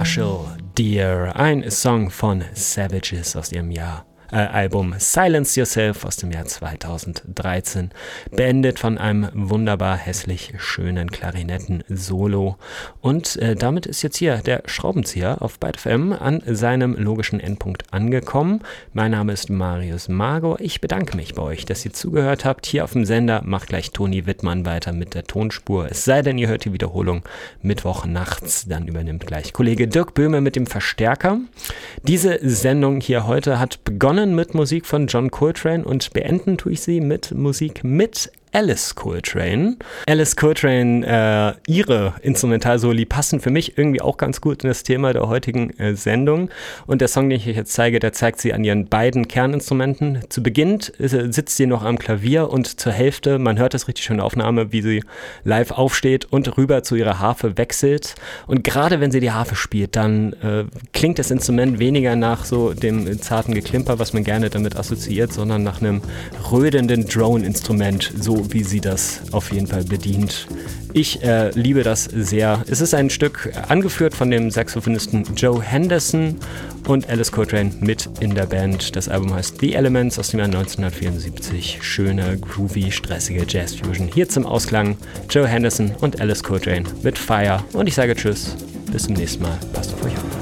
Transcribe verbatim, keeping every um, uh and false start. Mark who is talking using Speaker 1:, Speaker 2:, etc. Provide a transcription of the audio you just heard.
Speaker 1: Marshall Dear, ein Song von Savages aus ihrem Jahr. Äh, Album Silence Yourself aus dem Jahr zweitausenddreizehn, beendet von einem wunderbar hässlich schönen Klarinetten-Solo. Und äh, damit ist jetzt hier der Schraubenzieher auf Byte F M an seinem logischen Endpunkt angekommen. Mein Name ist Marius Magor. Ich bedanke mich bei euch, dass ihr zugehört habt. Hier auf dem Sender macht gleich Toni Wittmann weiter mit der Tonspur. Es sei denn, ihr hört die Wiederholung Mittwoch nachts. Dann übernimmt gleich Kollege Dirk Böhme mit dem Verstärker. Diese Sendung hier heute hat begonnen mit Musik von John Coltrane und beenden tue ich sie mit Musik mit Alice Coltrane. Alice Coltrane, äh, ihre Instrumentalsoli passen für mich irgendwie auch ganz gut in das Thema der heutigen äh, Sendung. Und der Song, den ich euch jetzt zeige, der zeigt sie an ihren beiden Kerninstrumenten. Zu Beginn äh, sitzt sie noch am Klavier und zur Hälfte, man hört das richtig schön in der Aufnahme, wie sie live aufsteht und rüber zu ihrer Harfe wechselt. Und gerade wenn sie die Harfe spielt, dann äh, klingt das Instrument weniger nach so dem zarten Geklimper, was man gerne damit assoziiert, sondern nach einem rödenden Drone-Instrument, so wie sie das auf jeden Fall bedient. Ich äh, liebe das sehr. Es ist ein Stück angeführt von dem Saxophonisten Joe Henderson und Alice Coltrane mit in der Band. Das Album heißt The Elements aus dem Jahr neunzehnhundertvierundsiebzig. Schöne, groovy, stressige Jazz-Fusion. Hier zum Ausklang Joe Henderson und Alice Coltrane mit Fire. Und ich sage Tschüss, bis zum nächsten Mal. Passt auf euch auf.